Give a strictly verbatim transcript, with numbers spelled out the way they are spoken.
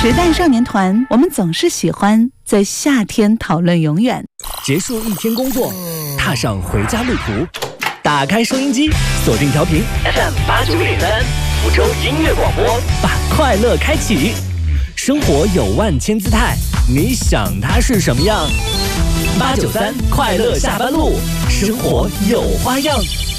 时代少年团，我们总是喜欢在夏天讨论永远。 结束一天工作，踏上回家路途，打开收音机，锁定调频 F M 八九点三，福州音乐广播，把快乐开启。生活有万千姿态，你想它是什么样？八九三快乐下班路，生活有花样。